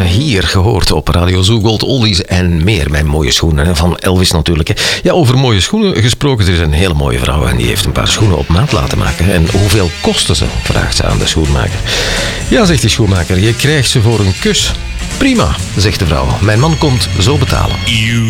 hier gehoord op Radio Zoogold, Oldies en meer. Mijn mooie schoenen van Elvis natuurlijk. Hè. Ja, over mooie schoenen gesproken. Er is een hele mooie vrouw en die heeft een paar schoenen op maat laten maken. En hoeveel kosten ze? Vraagt ze aan de schoenmaker. Ja, zegt die schoenmaker, je krijgt ze voor een kus. Prima, zegt de vrouw. Mijn man komt zo betalen. You